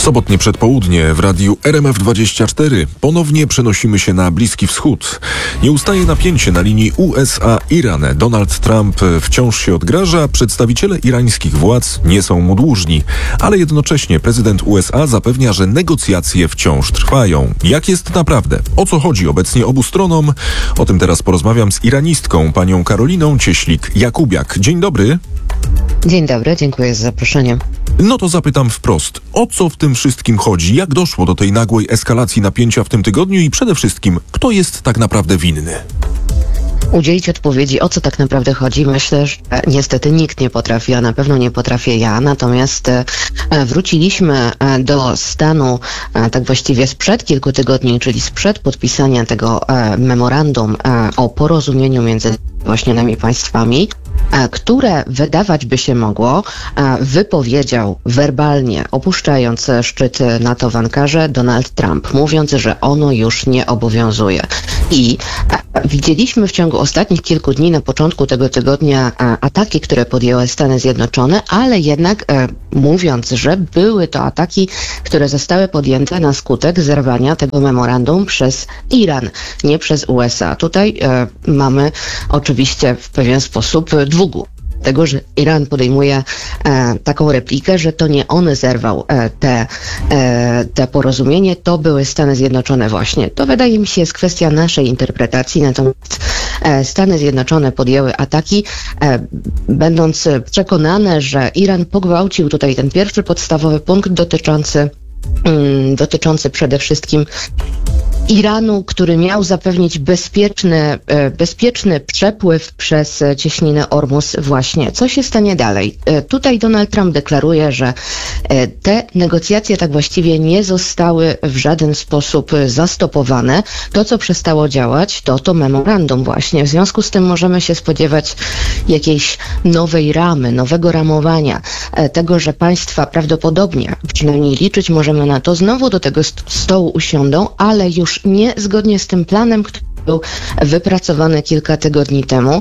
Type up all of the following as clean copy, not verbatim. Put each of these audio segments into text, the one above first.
Sobotnie przedpołudnie w radiu RMF24 ponownie przenosimy się na Bliski Wschód. Nie ustaje napięcie na linii USA-Iran. Donald Trump wciąż się odgraża, przedstawiciele irańskich władz nie są mu dłużni, ale jednocześnie prezydent USA zapewnia, że negocjacje wciąż trwają. Jak jest naprawdę? O co chodzi obecnie obu stronom? O tym teraz porozmawiam z iranistką, panią Karoliną Cieślik-Jakubiak. Dzień dobry. Dzień dobry, dziękuję za zaproszenie. No to zapytam wprost, o co w tym wszystkim chodzi? Jak doszło do tej nagłej eskalacji napięcia w tym tygodniu i przede wszystkim, kto jest tak naprawdę winny? Udzielić odpowiedzi, o co tak naprawdę chodzi, myślę, że niestety nikt nie potrafi, a na pewno nie potrafię ja. Natomiast wróciliśmy do stanu tak właściwie sprzed kilku tygodni, czyli sprzed podpisania tego memorandum o porozumieniu między właśnie nami państwami, które wydawać by się mogło, wypowiedział werbalnie, opuszczając szczyt NATO w Ankarze, Donald Trump, mówiąc, że ono już nie obowiązuje. I widzieliśmy w ciągu ostatnich kilku dni, na początku tego tygodnia, ataki, które podjęły Stany Zjednoczone, ale jednak mówiąc, że były to ataki, które zostały podjęte na skutek zerwania tego memorandum przez Iran, nie przez USA. Tutaj mamy oczywiście w pewien sposób dwugłów. Tego, że Iran podejmuje taką replikę, że to nie on zerwał te porozumienie, to były Stany Zjednoczone właśnie. To wydaje mi się jest kwestia naszej interpretacji, natomiast Stany Zjednoczone podjęły ataki, będąc przekonane, że Iran pogwałcił tutaj ten pierwszy podstawowy punkt dotyczący przede wszystkim Iranu, który miał zapewnić bezpieczny przepływ przez cieśninę Ormus właśnie. Co się stanie dalej? Tutaj Donald Trump deklaruje, że te negocjacje tak właściwie nie zostały w żaden sposób zastopowane. To, co przestało działać, to memorandum właśnie. W związku z tym możemy się spodziewać jakiejś nowej ramy, nowego ramowania, tego, że państwa prawdopodobnie, przynajmniej liczyć możemy na to, znowu do tego stołu usiądą, ale już nie zgodnie z tym planem, który był wypracowany kilka tygodni temu.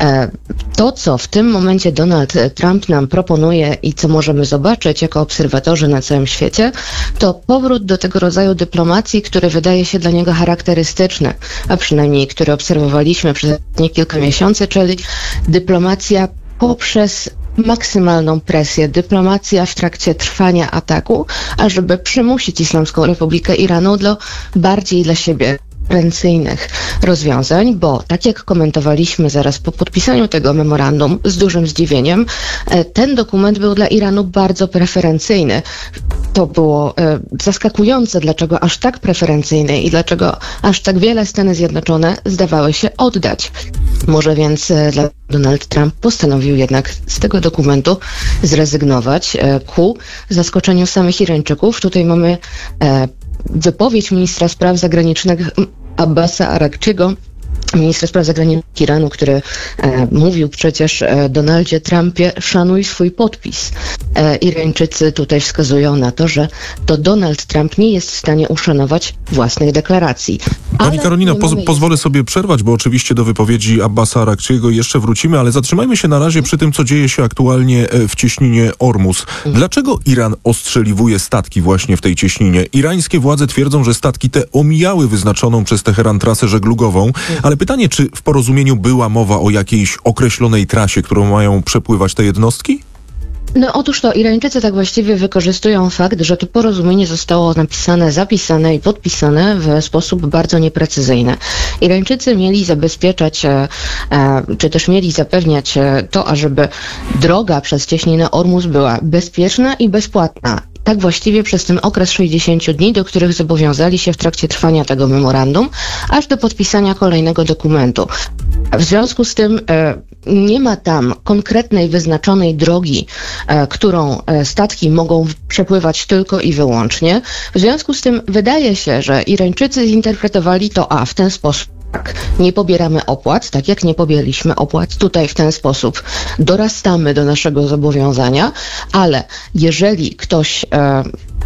To, co w tym momencie Donald Trump nam proponuje i co możemy zobaczyć jako obserwatorzy na całym świecie, to powrót do tego rodzaju dyplomacji, który wydaje się dla niego charakterystyczny, a przynajmniej który obserwowaliśmy przez ostatnie kilka miesięcy, czyli dyplomacja poprzez maksymalną presję, dyplomacja w trakcie trwania ataku, ażeby przymusić Islamską Republikę Iranu do bardziej dla siebie preferencyjnych rozwiązań, bo tak jak komentowaliśmy zaraz po podpisaniu tego memorandum z dużym zdziwieniem, ten dokument był dla Iranu bardzo preferencyjny. To było zaskakujące, dlaczego aż tak preferencyjny i dlaczego aż tak wiele Stany Zjednoczone zdawały się oddać. Może więc Donald Trump postanowił jednak z tego dokumentu zrezygnować ku zaskoczeniu samych Irańczyków. Tutaj mamy wypowiedź ministra spraw zagranicznych Abbasa Arakciego, ministra spraw zagranicznych Iranu, który mówił przecież Donaldzie Trumpie, szanuj swój podpis. Irańczycy tutaj wskazują na to, że to Donald Trump nie jest w stanie uszanować własnych deklaracji. Pani Karolina, pozwolę sobie przerwać, bo oczywiście do wypowiedzi Abbasa Arakciego jeszcze wrócimy, ale zatrzymajmy się na razie przy tym, co dzieje się aktualnie w cieśninie Ormus. Dlaczego Iran ostrzeliwuje statki właśnie w tej cieśninie? Irańskie władze twierdzą, że statki te omijały wyznaczoną przez Teheran trasę żeglugową, ale pytanie, czy w porozumieniu była mowa o jakiejś określonej trasie, którą mają przepływać te jednostki? No otóż to Irańczycy tak właściwie wykorzystują fakt, że to porozumienie zostało zapisane i podpisane w sposób bardzo nieprecyzyjny. Irańczycy mieli zabezpieczać, czy też mieli zapewniać to, ażeby droga przez cieśninę Ormus była bezpieczna i bezpłatna. Tak właściwie przez ten okres 60 dni, do których zobowiązali się w trakcie trwania tego memorandum, aż do podpisania kolejnego dokumentu. W związku z tym nie ma tam konkretnej, wyznaczonej drogi, którą statki mogą przepływać tylko i wyłącznie. W związku z tym wydaje się, że Irańczycy zinterpretowali to w ten sposób. Tak, nie pobieramy opłat, tak jak nie pobieraliśmy opłat. Tutaj w ten sposób dorastamy do naszego zobowiązania, ale jeżeli ktoś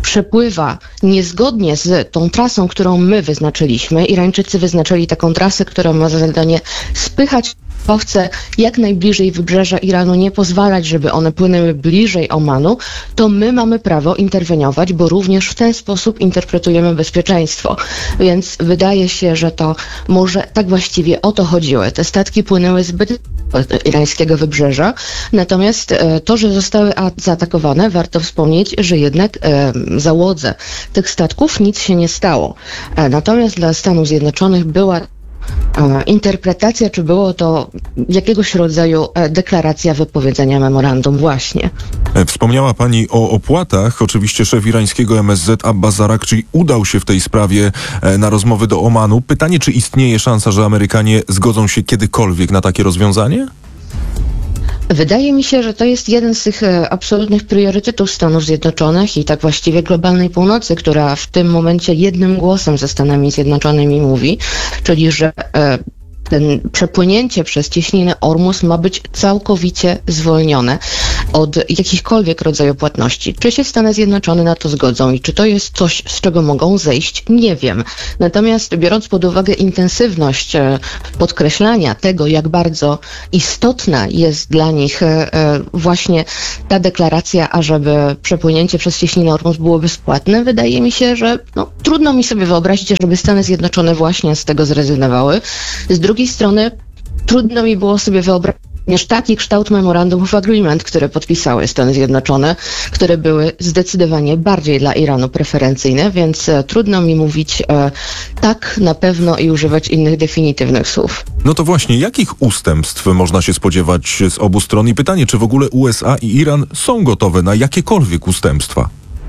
przepływa niezgodnie z tą trasą, którą my wyznaczyliśmy. Irańczycy wyznaczyli taką trasę, która ma za zadanie spychać owce jak najbliżej wybrzeża Iranu, nie pozwalać, żeby one płynęły bliżej Omanu, to my mamy prawo interweniować, bo również w ten sposób interpretujemy bezpieczeństwo. Więc wydaje się, że to może tak właściwie o to chodziło. Te statki płynęły zbyt od irańskiego wybrzeża, natomiast to, że zostały zaatakowane, warto wspomnieć, że jednak załodze tych statków nic się nie stało. Natomiast dla Stanów Zjednoczonych była interpretacja, czy było to jakiegoś rodzaju deklaracja wypowiedzenia memorandum właśnie. Wspomniała Pani o opłatach. Oczywiście szef irańskiego MSZ Abbas Zarakci udał się w tej sprawie na rozmowy do Omanu. Pytanie, czy istnieje szansa, że Amerykanie zgodzą się kiedykolwiek na takie rozwiązanie? Wydaje mi się, że to jest jeden z tych absolutnych priorytetów Stanów Zjednoczonych i tak właściwie globalnej północy, która w tym momencie jednym głosem ze Stanami Zjednoczonymi mówi, czyli że ten przepłynięcie przez cieśninę Ormus ma być całkowicie zwolnione od jakichkolwiek rodzaju płatności. Czy się Stany Zjednoczone na to zgodzą i czy to jest coś, z czego mogą zejść? Nie wiem. Natomiast biorąc pod uwagę intensywność podkreślania tego, jak bardzo istotna jest dla nich właśnie ta deklaracja, ażeby przepłynięcie przez cieśninę Ormus było bezpłatne, wydaje mi się, że trudno mi sobie wyobrazić, żeby Stany Zjednoczone właśnie z tego zrezygnowały. Z drugiej strony trudno mi było sobie wyobrazić taki kształt Memorandum of Agreement, które podpisały Stany Zjednoczone, które były zdecydowanie bardziej dla Iranu preferencyjne, więc trudno mi mówić tak na pewno i używać innych definitywnych słów. No to właśnie, jakich ustępstw można się spodziewać z obu stron? I pytanie, czy w ogóle USA i Iran są gotowe na jakiekolwiek ustępstwa?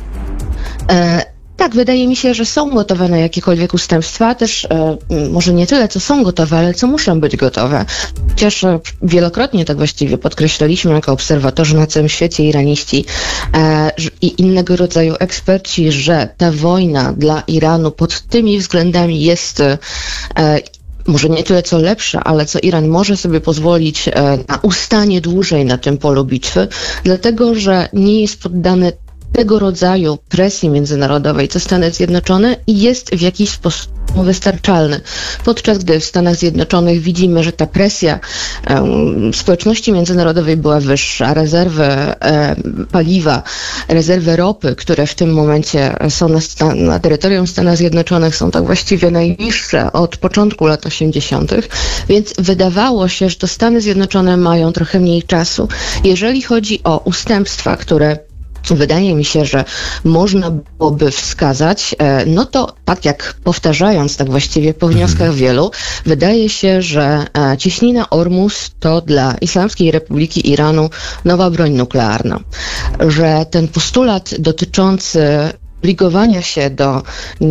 Tak, wydaje mi się, że są gotowe na jakiekolwiek ustępstwa, też może nie tyle, co są gotowe, ale co muszą być gotowe. Chociaż wielokrotnie tak właściwie podkreślaliśmy jako obserwatorzy na całym świecie, iraniści i innego rodzaju eksperci, że ta wojna dla Iranu pod tymi względami jest może nie tyle co lepsza, ale co Iran może sobie pozwolić na ustanie dłużej na tym polu bitwy, dlatego że nie jest poddany tego rodzaju presji międzynarodowej, co Stany Zjednoczone i jest w jakiś sposób wystarczalny. Podczas gdy w Stanach Zjednoczonych widzimy, że ta presja społeczności międzynarodowej była wyższa, rezerwy paliwa, rezerwy ropy, które w tym momencie są na terytorium Stanów Zjednoczonych, są tak właściwie najniższe od początku lat 80., więc wydawało się, że to Stany Zjednoczone mają trochę mniej czasu. Jeżeli chodzi o ustępstwa, które wydaje mi się, że można byłoby wskazać, no to tak jak powtarzając tak właściwie po wnioskach wielu, wydaje się, że cieśnina Ormus to dla Islamskiej Republiki Iranu nowa broń nuklearna. Że ten postulat dotyczący obligowania się do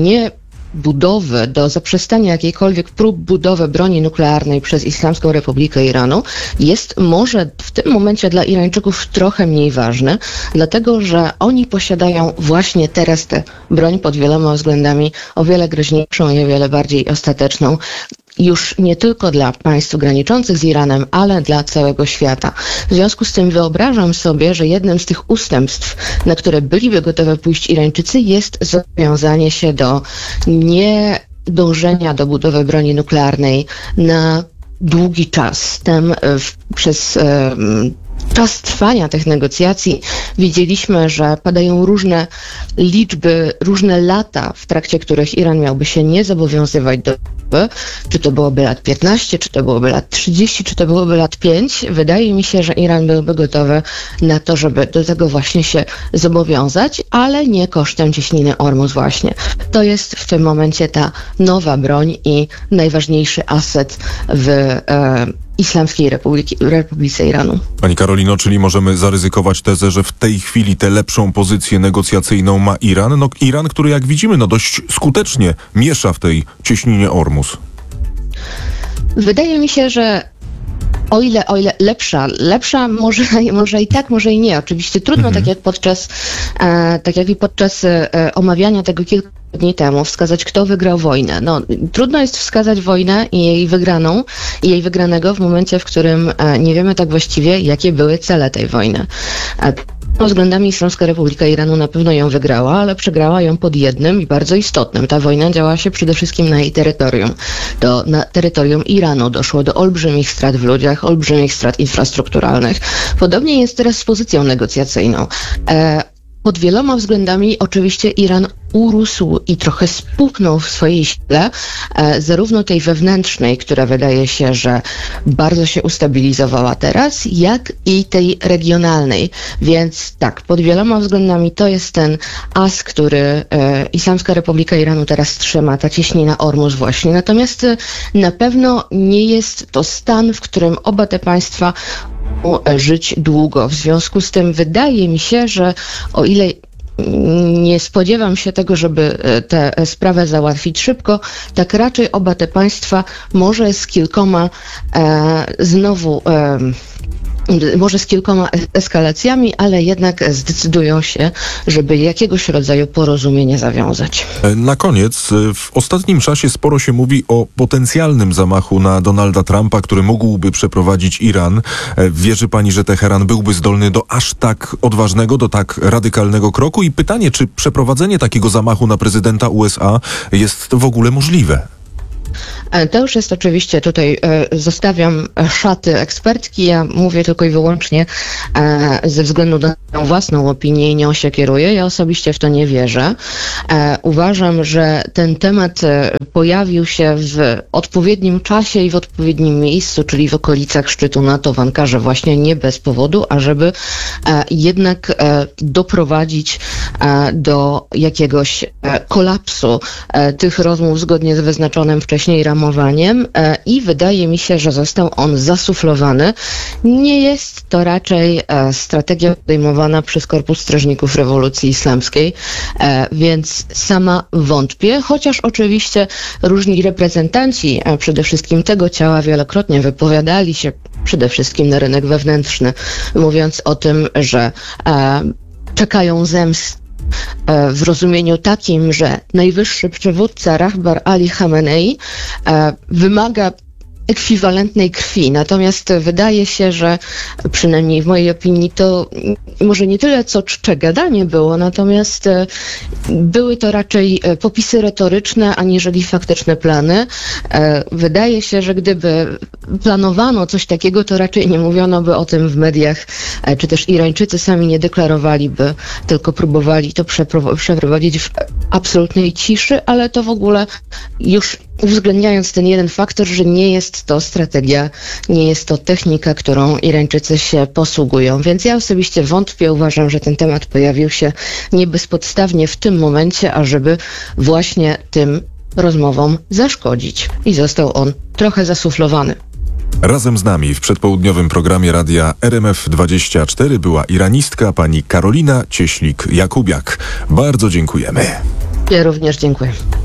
do zaprzestania jakiejkolwiek prób budowy broni nuklearnej przez Islamską Republikę Iranu jest może w tym momencie dla Irańczyków trochę mniej ważny, dlatego że oni posiadają właśnie teraz tę broń pod wieloma względami o wiele groźniejszą i o wiele bardziej ostateczną. Już nie tylko dla państw graniczących z Iranem, ale dla całego świata. W związku z tym wyobrażam sobie, że jednym z tych ustępstw, na które byliby gotowe pójść Irańczycy, jest zobowiązanie się do niedążenia do budowy broni nuklearnej na długi czas. Przez czas trwania tych negocjacji widzieliśmy, że padają różne liczby, różne lata, w trakcie których Iran miałby się nie zobowiązywać do czy to byłoby lat 15, czy to byłoby lat 30, czy to byłoby lat 5. Wydaje mi się, że Iran byłby gotowy na to, żeby do tego właśnie się zobowiązać, ale nie kosztem cieśniny Ormus właśnie. To jest w tym momencie ta nowa broń i najważniejszy aset w Islamskiej Republice Iranu. Pani Karolino, czyli możemy zaryzykować tezę, że w tej chwili tę lepszą pozycję negocjacyjną ma Iran? No Iran, który jak widzimy, dość skutecznie miesza w tej cieśninie Ormus. Wydaje mi się, że o ile lepsza może i tak, może i nie. Oczywiście trudno, tak jak i podczas omawiania tego kilku dni temu, wskazać, kto wygrał wojnę. Trudno jest wskazać wojnę i jej wygraną, i jej wygranego w momencie, w którym nie wiemy tak właściwie, jakie były cele tej wojny. względami Islamska Republika Iranu na pewno ją wygrała, ale przegrała ją pod jednym i bardzo istotnym. Ta wojna działa się przede wszystkim na jej terytorium. Na terytorium Iranu doszło do olbrzymich strat w ludziach, olbrzymich strat infrastrukturalnych. Podobnie jest teraz z pozycją negocjacyjną. Pod wieloma względami oczywiście Iran urósł i trochę spuchnął w swojej sile, zarówno tej wewnętrznej, która wydaje się, że bardzo się ustabilizowała teraz, jak i tej regionalnej. Więc tak, pod wieloma względami to jest ten as, który Islamska Republika Iranu teraz trzyma, ta cieśnina Ormus właśnie. Natomiast na pewno nie jest to stan, w którym oba te państwa żyć długo. W związku z tym wydaje mi się, że o ile nie spodziewam się tego, żeby tę sprawę załatwić szybko, tak raczej oba te państwa może z kilkoma może z kilkoma eskalacjami, ale jednak zdecydują się, żeby jakiegoś rodzaju porozumienie zawiązać. Na koniec, w ostatnim czasie sporo się mówi o potencjalnym zamachu na Donalda Trumpa, który mógłby przeprowadzić Iran. Wierzy pani, że Teheran byłby zdolny do aż tak odważnego, do tak radykalnego kroku? I pytanie, czy przeprowadzenie takiego zamachu na prezydenta USA jest w ogóle możliwe? To już jest oczywiście, tutaj zostawiam szaty ekspertki, ja mówię tylko i wyłącznie ze względu na swoją własną opinię i nią się kieruję. Ja osobiście w to nie wierzę. Uważam, że ten temat pojawił się w odpowiednim czasie i w odpowiednim miejscu, czyli w okolicach szczytu NATO w Ankarze, właśnie nie bez powodu, ażeby jednak doprowadzić do jakiegoś kolapsu tych rozmów zgodnie z wyznaczonym wcześniej ramowaniem i wydaje mi się, że został on zasuflowany. Nie jest to raczej strategia podejmowana przez Korpus Strażników Rewolucji Islamskiej, więc sama wątpię, chociaż oczywiście różni reprezentanci przede wszystkim tego ciała wielokrotnie wypowiadali się przede wszystkim na rynek wewnętrzny, mówiąc o tym, że czekają zemsty w rozumieniu takim, że najwyższy przywódca Rahbar Ali Khamenei wymaga ekwiwalentnej krwi. Natomiast wydaje się, że przynajmniej w mojej opinii to może nie tyle co czcze gadanie było, natomiast były to raczej popisy retoryczne, aniżeli faktyczne plany. Wydaje się, że gdyby planowano coś takiego, to raczej nie mówiono by o tym w mediach, czy też Irańczycy sami nie deklarowaliby, tylko próbowali to przeprowadzić w absolutnej ciszy, ale to w ogóle już uwzględniając ten jeden faktor, że nie jest to strategia, nie jest to technika, którą Irańczycy się posługują. Więc ja osobiście wątpię, uważam, że ten temat pojawił się nie bezpodstawnie w tym momencie, ażeby właśnie tym rozmowom zaszkodzić. I został on trochę zasuflowany. Razem z nami w przedpołudniowym programie radia RMF24 była iranistka pani Karolina Cieślik-Jakubiak. Bardzo dziękujemy. Ja również dziękuję.